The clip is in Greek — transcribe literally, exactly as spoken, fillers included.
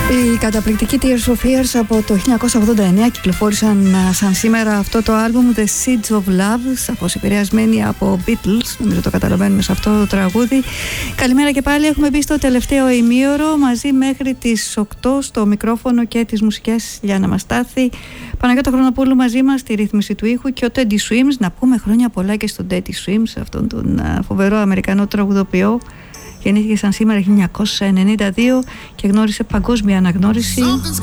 Οι καταπληκτικοί Tears of Fears από το χίλια εννιακόσια ογδόντα εννέα κυκλοφόρησαν σαν σήμερα αυτό το άλμπουμ The Seeds of Love, σαφώς επηρεασμένοι από Beatles, νομίζω το καταλαβαίνουμε σε αυτό το τραγούδι. Καλημέρα και πάλι, έχουμε μπει στο τελευταίο ημίωρο μαζί μέχρι τις οκτώ στο μικρόφωνο και τις μουσικές Λιάννα Μαστάθη, Παναγιώτα Χρονοπούλου μαζί μας στη ρύθμιση του ήχου και ο Teddy Swims. Να πούμε χρόνια πολλά και στον Teddy Swims, αυτόν τον φοβερό Αμερικανό τραγουδοποιό. Γεννήθηκε σαν σήμερα χίλια εννιακόσια ενενήντα δύο και γνώρισε παγκόσμια αναγνώριση